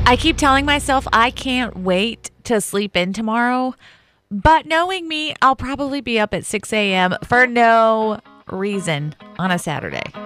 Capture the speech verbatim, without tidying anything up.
I keep telling myself I can't wait to sleep in tomorrow, but knowing me, I'll probably be up at six a.m. for no reason on a Saturday.